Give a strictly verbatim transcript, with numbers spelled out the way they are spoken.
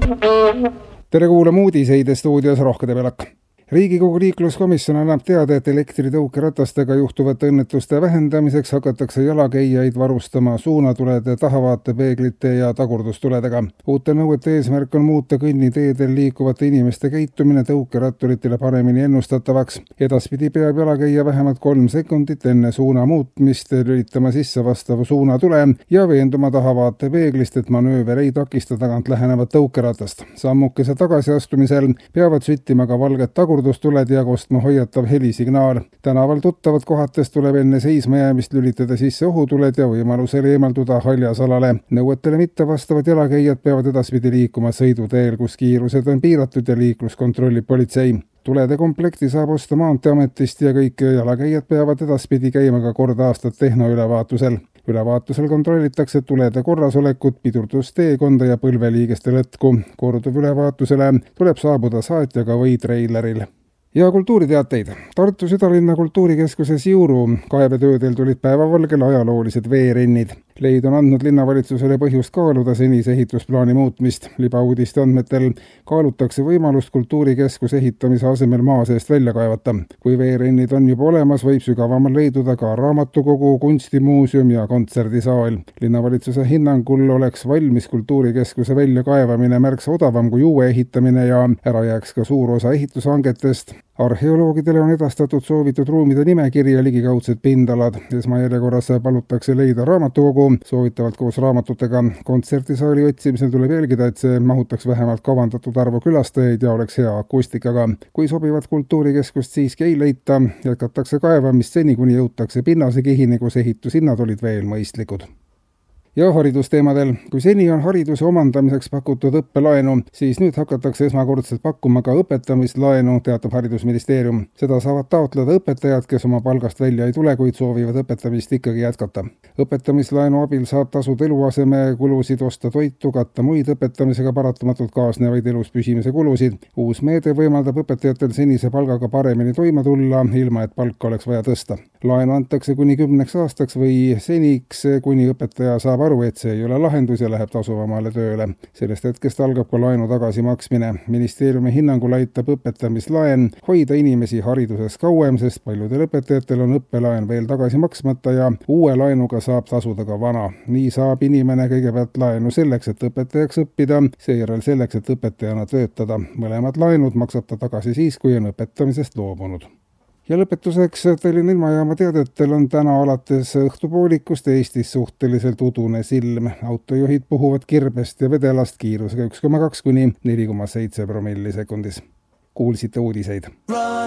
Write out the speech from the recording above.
Tere kuulama uudiseid stuudios Rohkede Pelak. Riigikogu liikluskomisjon annab teada, et elektritõukeratastega juhtuvate õnnetuste vähendamiseks hakatakse jalakäijaid varustama suunatulede, tahavaatepeeglite ja tagurdustuledega. Uute nõuete eesmärk on muuta kõnniteedel liikuvate inimeste käitumine tõukeratturitele paremini ennustatavaks. Edaspidi peab jalakäija vähemalt kolm sekundit enne suuna muutmist lülitama sisse vastavu suunatule ja veenduma tahavaatepeeglist, et manööver ei takista tagant lähenevat tõukeratast. Sammukese tagasiastumisel peavad süttima ka valged tagurdustused tuled ja kostma hoiatav helisignaal. Tänaval tuttavad kohates tuleb enne seisma jäämist lülitada sisse ohutuled ja võimalusel eemalduda haljasalale. Nõuetele mitte vastavad jalakäijad peavad edaspidi liikuma sõiduteel, kus kiirused on piiratud ja liiklus kontrollib politsei. Tulede komplekti saab osta Maanteeametist ja kõik jalakäijad peavad edaspidi käima ka kord aastat tehnoülevaatusel. Ülevaatusel kontrollitakse tulede korrasolekut, pidurdusteekonda ja põlveliigeste lõtku. Korduv ülevaatusele tuleb saabuda saatjaga või treileril. Ja kultuuriteateid. Tartu südalinna kultuurikeskuses Siuru kaevetöödel tulid päevavalgele ajaloolised veerennid. Leid on andnud linnavalitsusele põhjust kaaluda senise ehitusplaani muutmist. Libauudiste andmetel kaalutakse võimalust kultuurikeskus ehitamise asemel maa seest välja kaevata. Kui veerennid on juba olemas, võib sügavamal leiduda ka raamatukogu, kunstimuuseum ja kontserdisaal. Linnavalitsuse hinnangul oleks valmis kultuurikeskuse väljakaevamine märksa odavam kui uue ehitamine ja ära jääks ka suur osa ehitushangetest. Arheoloogidele on edastatud soovitud ruumide nimekirja ligikaudsed pindalad. Esmajärjekorras palutakse leida raamatukogu, soovitavalt koos raamatutega. Kontserdisaali otsimisel tuleb jälgida, et see mahutaks vähemalt kavandatud arvu külastajaid ja oleks hea akustikaga. Kui sobivat kultuurikeskust siiski ei leita, jätkatakse kaevamist seni, kuni jõutakse pinnasekihini, kus ehitushinnad olid veel mõistlikud. Ja haridusteemadel. Kui seni on hariduse omandamiseks pakutud õppelaenu, siis nüüd hakatakse esmakordselt pakkuma ka õpetamislaenu, teatab Haridusministeerium. Seda saavad taotleda õpetajad, kes oma palgast välja ei tule, kuid soovivad õpetamist ikkagi jätkata. Õpetamislaenu abil saab tasud eluaseme kulusid, osta toitu, katta muid õpetamisega paratamatult kaasnevaid elus püsimise kulusid. Uus meede võimaldab õpetajatel senise palgaga paremini toime tulla, ilma et palka oleks vaja tõsta. Laenu antakse kuni kümneks aastaks või seniks, kuni õpetaja saab aru, et see ei ole lahendus ja läheb tasuvamale tööle. Sellest hetkest algab ka laenu tagasimaksmine. Ministeeriumi hinnangul aitab õpetamislaen hoida inimesi hariduses kauem, sest paljudel õpetajatel on õppelaen veel tagasi maksmata ja uue laenuga saab tasuda ka vana. Nii saab inimene kõigepealt laenu selleks, et õpetajaks õppida, seejärel selleks, et õpetajana töötada. Mõlemad laenud maksab ta tagasi siis, kui on õpetamisest loobunud. Ja lõpetuseks Tallinna ilmajaama teadetel on täna alates õhtupoolikust Eestis suhteliselt udune silm. Autojuhid puhuvad kirbest ja vedelast kiirusega üks koma kaks kuni neli koma seitse promilli sekundis. Kuulsite uudiseid.